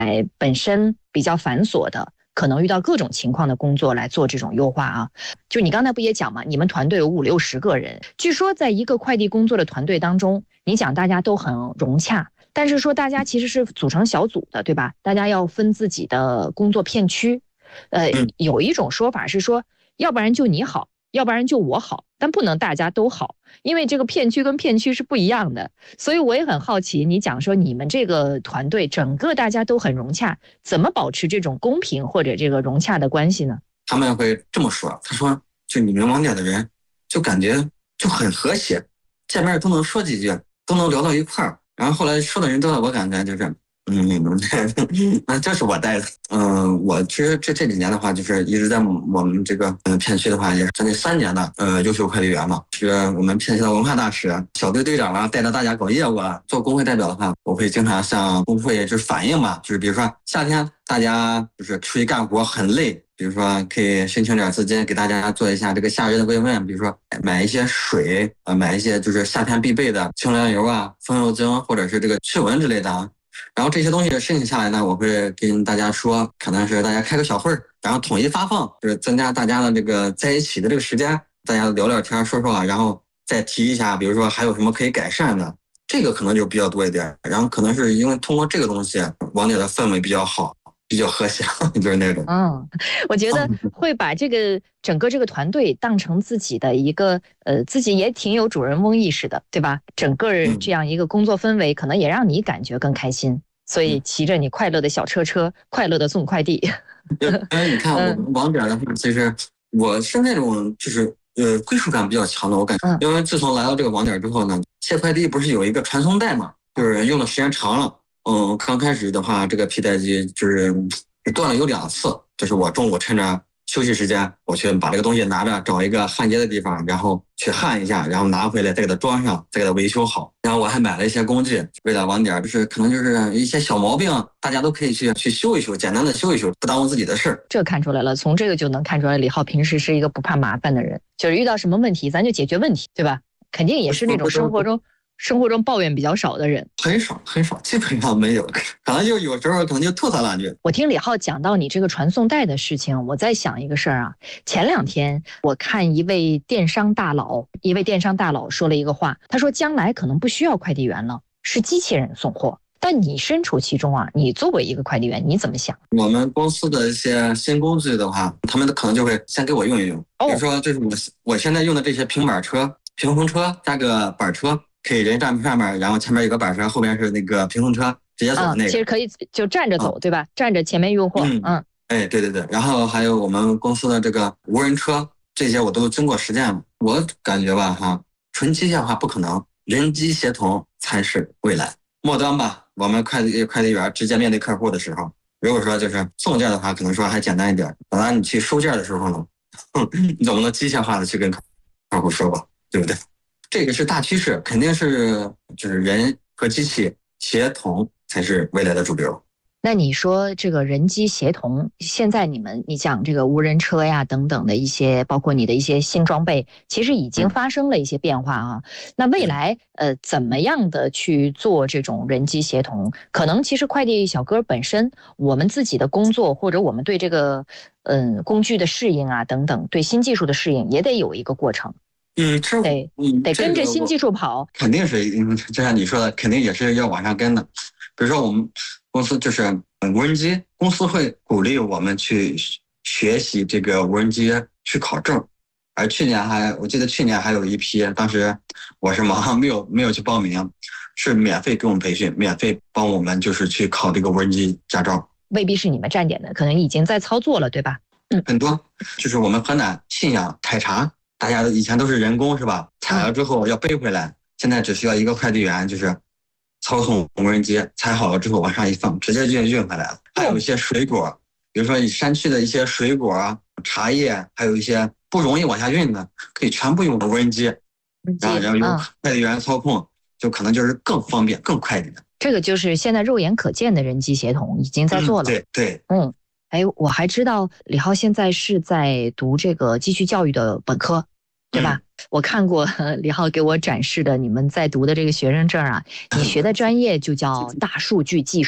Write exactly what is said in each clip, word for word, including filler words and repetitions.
本身比较繁琐的，可能遇到各种情况的工作来做这种优化啊。就你刚才不也讲嘛，你们团队有五六十个人，据说在一个快递工作的团队当中，你讲大家都很融洽，但是说大家其实是组成小组的，对吧？大家要分自己的工作片区。呃，有一种说法是说，要不然就你好，要不然就我好，但不能大家都好，因为这个片区跟片区是不一样的。所以我也很好奇，你讲说你们这个团队整个大家都很融洽，怎么保持这种公平或者这个融洽的关系呢？ 他们会这么说，他说就你们网点的人就感觉就很和谐，见面都能说几句，都能聊到一块儿。然后后来说的人多了，我感觉就是，嗯，那这是我带的。嗯、呃，我其实这这几年的话，就是一直在我们这个呃片区的话，也是将近三年的呃优秀快递员嘛，是我们片区的文化大使、小队队长啊，带着大家搞业务啊。做工会代表的话，我会经常向工会就是反映嘛，就是比如说夏天大家就是出去干活很累。比如说，可以申请点资金，给大家做一下这个夏日的慰问，比如说买一些水，呃，买一些就是夏天必备的清凉油啊、风油精或者是这个驱蚊之类的啊。然后这些东西申请下来呢，我会跟大家说，可能是大家开个小会儿，然后统一发放，就是增加大家的这个在一起的这个时间，大家聊聊天、说说话，然后再提一下，比如说还有什么可以改善的，这个可能就比较多一点。然后可能是因为通过这个东西，网点的氛围比较好。比较和谐，就是那种。 嗯，我觉得会把这个整个这个团队当成自己的一个呃，自己也挺有主人翁意识的，对吧？整个这样一个工作氛围，可能也让你感觉更开心。所以骑着你快乐的小车车，快乐的送快递。 哎，你看我们网点的话，其实我是那种就是呃归属感比较强的，我感觉，因为自从来到这个网点之后呢，卸快递不是有一个传送带嘛，就是用的时间长了。嗯，刚开始的话，这个皮带机就是断了有两次，就是我中午趁着休息时间，我去把这个东西拿着，找一个焊接的地方，然后去焊一下，然后拿回来再给它装上，再给它维修好。然后我还买了一些工具，为了网点，就是可能就是一些小毛病，大家都可以去去修一修，简单的修一修，不耽误自己的事儿。 这看出来了，从这个就能看出来，李浩平时是一个不怕麻烦的人，就是遇到什么问题，咱就解决问题，对吧？肯定也是那种生活中。生活中抱怨比较少的人， 很少很少，基本上没有，可能就有时候可能就吐槽两句。 我听李浩讲到你这个传送带的事情，我在想一个事儿啊。前两天我看一位电商大佬，一位电商大佬说了一个话，他说将来可能不需要快递员了，是机器人送货。但你身处其中啊，你作为一个快递员，你怎么想？ 我们公司的一些新工具的话，他们可能就会先给我用一用，比如说就是我我现在用的这些平板车、平衡车加个板车。可以人站上面，然后前面有个板车，后边是那个平衡车，直接走的那个。 其实可以就站着走，对吧？站着前面运货。嗯， 哎，对对对。然后还有我们公司的这个无人车，这些我都经过实践了。我感觉吧，哈，纯机械化不可能，人机协同才是未来。末端吧，我们快递快递员直接面对客户的时候，如果说就是送件的话，可能说还简单一点。等到你去收件的时候呢，你总不能机械化的去跟客户说吧，对不对？这个是大趋势，肯定是就是人和机器协同才是未来的主流。 那你说这个人机协同，现在你们你讲这个无人车呀等等的一些，包括你的一些新装备，其实已经发生了一些变化啊。那未来呃怎么样的去做这种人机协同？可能其实快递小哥本身，我们自己的工作或者我们对这个嗯、呃、工具的适应啊等等，对新技术的适应也得有一个过程。 嗯，这得嗯得跟着新技术跑， 肯定是，嗯，就像你说的，肯定也是要往上跟的。比如说我们公司就是无人机，公司会鼓励我们去学习这个无人机去考证。而去年还，我记得去年还有一批，当时我是忙，没有没有去报名，是免费给我们培训，免费帮我们就是去考这个无人机驾照。 未必是你们站点的，可能已经在操作了，对吧？ 嗯，很多就是我们河南信阳采茶。大家以前都是人工是吧？采了之后要背回来，现在只需要一个快递员，就是操纵无人机，采好了之后往上一放，直接就运回来了。还有一些水果，比如说山区的一些水果啊、茶叶，还有一些不容易往下运的，可以全部用无人机，然后然后用快递员操控，就可能就是更方便、更快一点。 这个就是现在肉眼可见的人机协同已经在做了。 嗯、对对， 嗯。哎，我还知道李浩现在是在读这个继续教育的本科，对吧？嗯、我看过李浩给我展示的你们在读的这个学生证啊，你学的专业就叫大数据技术。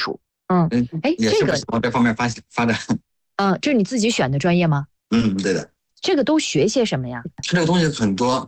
嗯， 嗯， 哎， 也是这个， 往这方面发发展。 嗯，这是你自己选的专业吗？ 嗯，对的。 这个都学些什么呀？ 它这个东西很多，